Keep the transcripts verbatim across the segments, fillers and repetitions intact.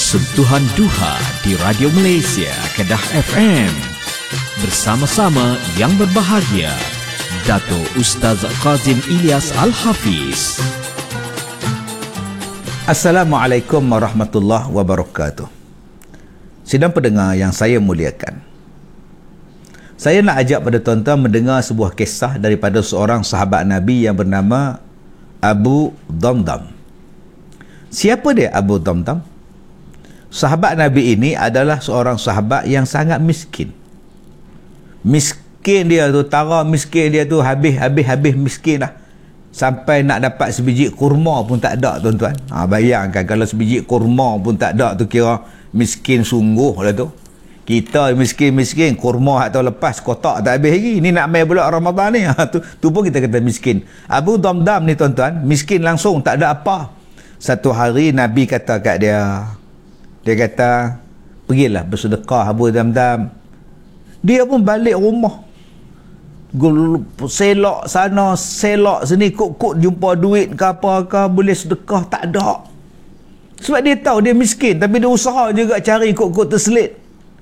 Sentuhan Duha di Radio Malaysia Kedah F M. Bersama-sama yang berbahagia, Dato' Ustaz Kazim Ilyas Al-Hafiz. Assalamualaikum warahmatullahi wabarakatuh. Sidang pendengar yang saya muliakan, saya nak ajak pada tuan-tuan mendengar sebuah kisah daripada seorang sahabat Nabi yang bernama Abu Damdam. Siapa dia Abu Damdam? Sahabat Nabi ini adalah seorang sahabat yang sangat miskin. Miskin dia tu, tara miskin dia tu, habis-habis-habis miskin lah. Sampai nak dapat sebiji kurma pun tak ada, tuan-tuan. Ha, bayangkan kalau sebiji kurma pun tak ada tu, kira miskin sungguh lah tu. Kita miskin-miskin, kurma atau lepas kotak tak habis lagi. Ni nak main pula Ramadan ni. Ha, tu, tu pun kita kata miskin. Abu Damdam ni, tuan-tuan, miskin langsung, tak ada apa. Satu hari Nabi kata kat dia, dia kata, pergilah bersedekah Abu Damdam. Dia pun balik rumah, selok sana, selok sini, kok-kok jumpa duit ke apa ke, boleh sedekah, tak ada. Sebab dia tahu dia miskin, tapi dia usaha juga cari kok-kok terselit.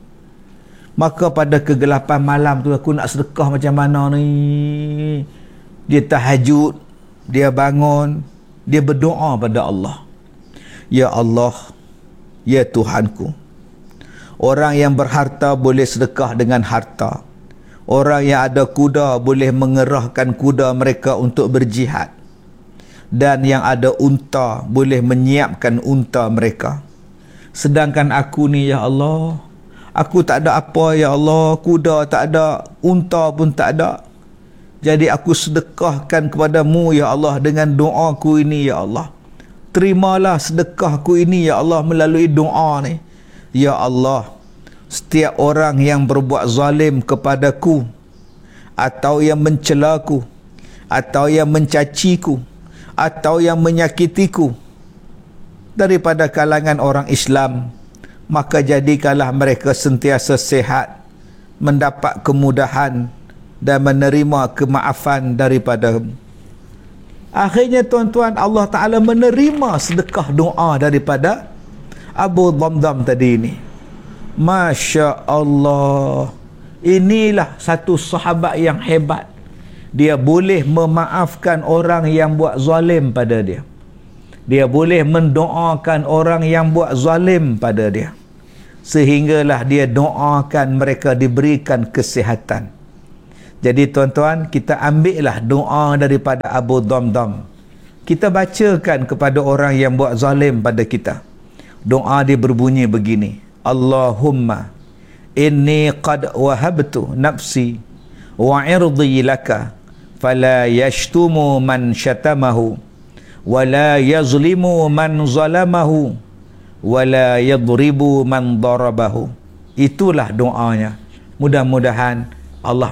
Maka pada kegelapan malam tu, aku nak sedekah macam mana ni? Dia tahajud, dia bangun, dia berdoa pada Allah. Ya Allah, ya Tuhanku, orang yang berharta boleh sedekah dengan harta. Orang yang ada kuda boleh mengerahkan kuda mereka untuk berjihad. Dan yang ada unta boleh menyiapkan unta mereka. Sedangkan aku ni, ya Allah, aku tak ada apa, ya Allah. Kuda tak ada, unta pun tak ada. Jadi aku sedekahkan kepadamu, ya Allah, dengan doaku ini, ya Allah. Terimalah sedekahku ini, ya Allah, melalui doa ni. Ya Allah, setiap orang yang berbuat zalim kepadaku, atau yang mencelaku, atau yang mencaciku, atau yang menyakitiku daripada kalangan orang Islam, maka jadikanlah mereka sentiasa sehat, mendapat kemudahan dan menerima kemaafan daripada. Akhirnya, tuan-tuan, Allah Ta'ala menerima sedekah doa daripada Abu Damdam tadi ini. Masya Allah, inilah satu sahabat yang hebat. Dia boleh memaafkan orang yang buat zalim pada dia. Dia boleh mendoakan orang yang buat zalim pada dia, sehinggalah dia doakan mereka diberikan kesihatan. Jadi, tuan-tuan, kita ambillah doa daripada Abu Damdam, kita bacakan kepada orang yang buat zalim pada kita. Doa dia berbunyi begini: Allahumma inni qad wahabtu nafsi wa irdi laka fala yashtumu man syatamahu wa la yazlimu man zalamahu wa la yadribu man darabahu. Itulah doanya. Mudah-mudahan Allah